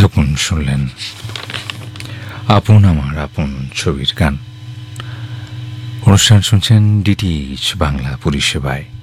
এতক্ষণ শুনলেন আপন আমার আপন ছবির গান। অনুষ্ঠান শুনছেন ডিটিএইচ বাংলা পরিষেবায়।